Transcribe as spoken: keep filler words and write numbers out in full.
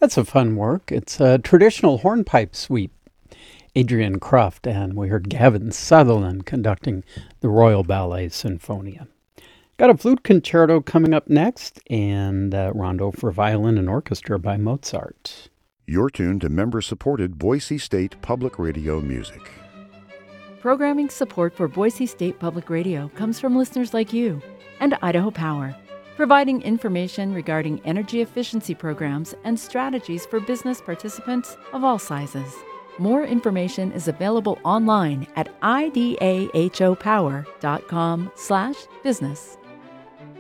That's a fun work. It's a traditional hornpipe sweep. Adrian Croft, and we heard Gavin Sutherland conducting the Royal Ballet Sinfonia. Got a flute concerto coming up next, and uh, rondo for violin and orchestra by Mozart. You're tuned to member-supported Boise State Public Radio music. Programming support for Boise State Public Radio comes from listeners like you and Idaho Power, providing information regarding energy efficiency programs and strategies for business participants of all sizes. More information is available online at idahopower dot com slash business.